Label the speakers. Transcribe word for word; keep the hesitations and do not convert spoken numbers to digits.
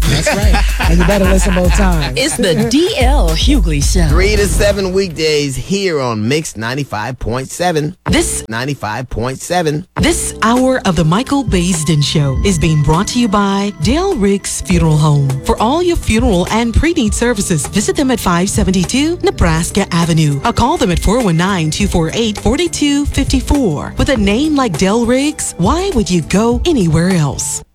Speaker 1: That's right. And you better listen both times.
Speaker 2: It's the D L Hughley Show.
Speaker 3: Three to seven weekdays here on Mix ninety-five point seven.
Speaker 2: This
Speaker 3: ninety-five point seven.
Speaker 2: This hour of the Michael Baisden Show is being brought to you by Dale Riggs Funeral Home. For all your funeral and pre-need services, visit them at five seventy-two Nebraska Avenue. Or call them at four one nine, two four eight, four two five four. With a name like Dale Riggs, why would you go anywhere else?